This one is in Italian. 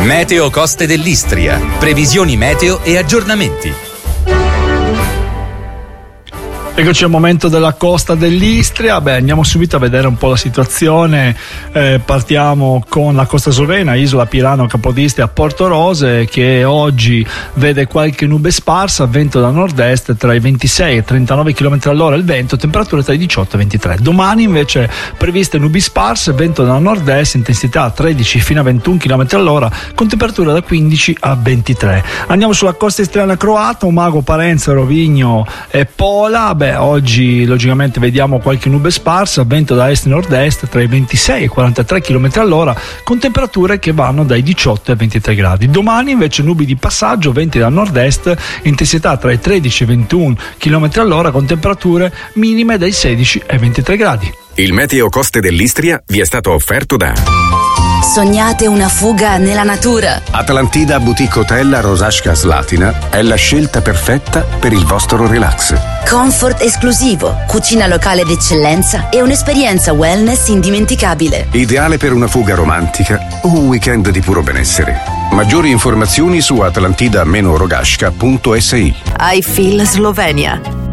Meteo Coste dell'Istria. Previsioni meteo e aggiornamenti. Eccoci al momento della costa dell'Istria. Andiamo subito a vedere un po' la situazione. Partiamo con la costa slovena, Isola Pirano, Capodistria, Porto Rose, che oggi vede qualche nube sparsa, vento da nord-est tra i 26 e 39 km all'ora il vento, temperature tra i 18 e 23. Domani invece previste nubi sparse, vento da nord-est, intensità 13 fino a 21 km all'ora, con temperature da 15 a 23. Andiamo sulla costa istriana croata, Umago, Parenza, Rovigno e Pola. Oggi logicamente vediamo qualche nube sparsa, vento da est-nord-est tra i 26 e i 43 km all'ora, con temperature che vanno dai 18 ai 23 gradi. Domani invece nubi di passaggio, venti da nord-est, intensità tra i 13 e i 21 km all'ora, con temperature minime dai 16 ai 23 gradi. Il Meteo Coste dell'Istria vi è stato offerto da... Sognate una fuga nella natura? Atlantida Boutique Hotel Rosasca Slatina è la scelta perfetta per il vostro relax. Comfort esclusivo, cucina locale d'eccellenza e un'esperienza wellness indimenticabile. Ideale per una fuga romantica o un weekend di puro benessere. Maggiori informazioni su atlantida-rogasca.si. I Feel Slovenia.